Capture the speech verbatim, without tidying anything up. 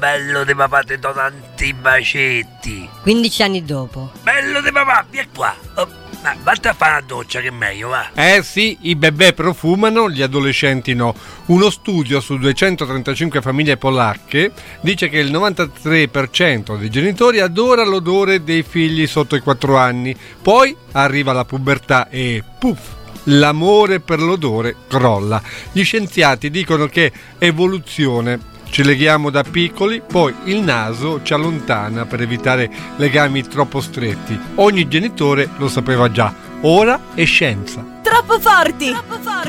Bello di papà, ti do tanti bacetti. quindici anni dopo. Bello di papà, vieni qua. Oh, ma vatti a fare una doccia che è meglio, va. Eh sì, i bebè profumano, gli adolescenti no. Uno studio su duecentotrentacinque famiglie polacche dice che il novantatré per cento dei genitori adora l'odore dei figli sotto i quattro anni. Poi arriva la pubertà e puff, l'amore per l'odore crolla. Gli scienziati dicono che evoluzione. Ci leghiamo da piccoli, poi il naso ci allontana per evitare legami troppo stretti. Ogni genitore lo sapeva già. Ora è scienza. Troppo forti! Troppo forti!